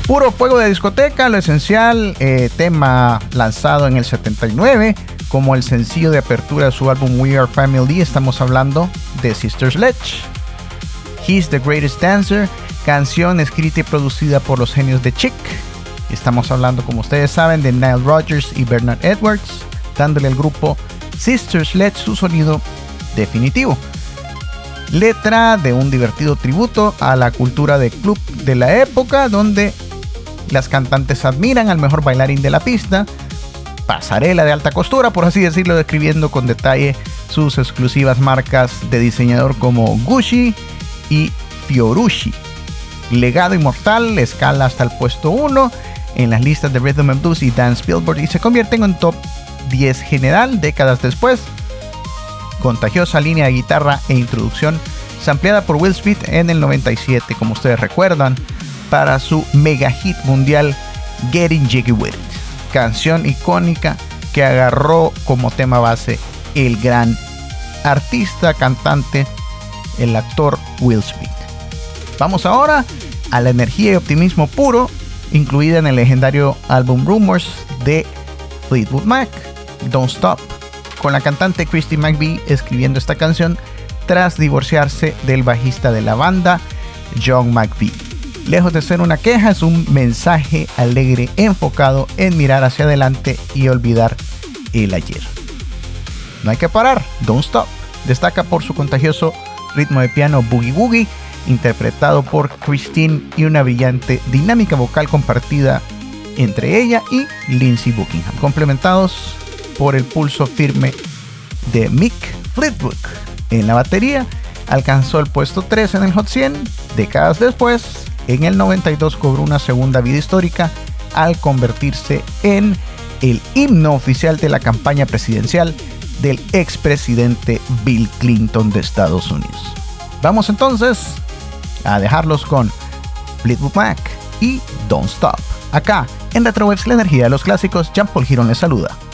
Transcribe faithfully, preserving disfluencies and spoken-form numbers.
Puro fuego de discoteca, lo esencial, eh, tema lanzado en el setenta y nueve como el sencillo de apertura de su álbum We Are Family. Estamos hablando de Sister Sledge. He's the Greatest Dancer, canción escrita y producida por los genios de Chic. Estamos hablando, como ustedes saben, de Nile Rodgers y Bernard Edwards, dándole al grupo Sister Sledge su sonido definitivo. Letra de un divertido tributo a la cultura de club de la época, donde las cantantes admiran al mejor bailarín de la pista, pasarela de alta costura, por así decirlo, describiendo con detalle sus exclusivas marcas de diseñador como Gucci y Fiorucci. Legado inmortal, escala hasta el puesto uno en las listas de Rhythm and Blues y Dance Billboard y se convierte en top diez general décadas después. Contagiosa línea de guitarra e introducción sampleada por Will Smith en el noventa y siete, como ustedes recuerdan, para su mega hit mundial Getting Jiggy With It, canción icónica que agarró como tema base el gran artista, cantante, el actor Will Smith. Vamos ahora a la energía y optimismo puro incluida en el legendario álbum Rumors de Fleetwood Mac, Don't Stop, con la cantante Christy McVie escribiendo esta canción tras divorciarse del bajista de la banda, John McVie. Lejos de ser una queja, es un mensaje alegre enfocado en mirar hacia adelante y olvidar el ayer. No hay que parar, Don't Stop. Destaca por su contagioso ritmo de piano Boogie Woogie, interpretado por Christine, y una brillante dinámica vocal compartida entre ella y Lindsey Buckingham, complementados por el pulso firme de Mick Fleetwood. En la batería alcanzó el puesto tres en el Hot cien. Décadas después, en el noventa y dos, cobró una segunda vida histórica al convertirse en el himno oficial de la campaña presidencial del expresidente Bill Clinton de Estados Unidos. Vamos entonces a dejarlos con Fleetwood Mac y Don't Stop, acá en Retrowaves, la energía de los clásicos. Jean Paul Girón les saluda.